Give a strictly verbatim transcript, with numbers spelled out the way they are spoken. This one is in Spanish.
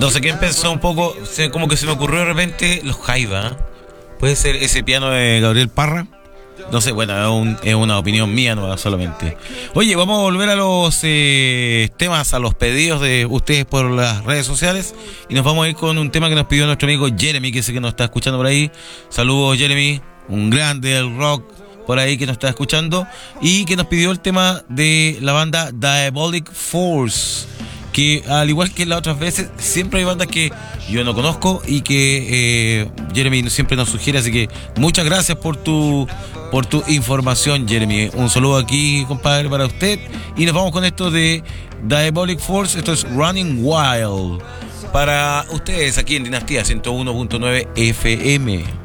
No sé quién pensó un poco, se- como que se me ocurrió de repente los Jaiba. ¿Eh? Puede ser ese piano de Gabriel Parra. No sé, bueno, es, un- es una opinión mía no solamente. Oye, vamos a volver a los eh, temas, a los pedidos de ustedes por las redes sociales. Y nos vamos a ir con un tema que nos pidió nuestro amigo Jeremy, que sé que nos está escuchando por ahí. Saludos, Jeremy, un grande del rock por ahí que nos está escuchando. Y que nos pidió el tema de la banda Diabolic Force, que al igual que las otras veces, siempre hay bandas que yo no conozco y que eh, Jeremy siempre nos sugiere, así que muchas gracias por tu por tu información, Jeremy. Un saludo aquí, compadre, para usted, y nos vamos con esto de Diabolic Force. Esto es Running Wild para ustedes aquí en Dinastía ciento uno punto nueve F M.